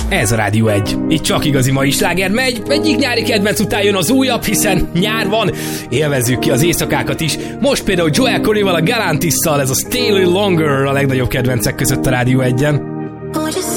Ez a Rádió 1. Itt csak igazi mai sláger megy, egyik nyári kedvenc után jön az újabb, hiszen nyár van, élvezzük ki az éjszakákat is. Most például Joel Corryval, a Galantisszal, ez a Stay a Little Longer a legnagyobb kedvencek között a Rádió 1-en.